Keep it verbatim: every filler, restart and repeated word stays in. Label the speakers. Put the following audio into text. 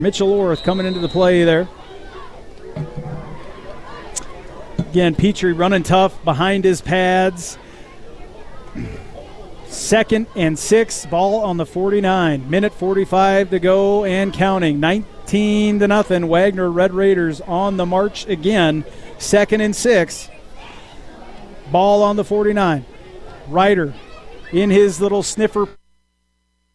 Speaker 1: Mitchell Orth coming into the play there. Again, Petrie running tough behind his pads. Second and six, ball on the forty-nine. Minute forty-five to go and counting. nineteen to nothing. Wagner Red Raiders on the march again. Second and six. Ball on the forty-nine. Ryder in his little sniffer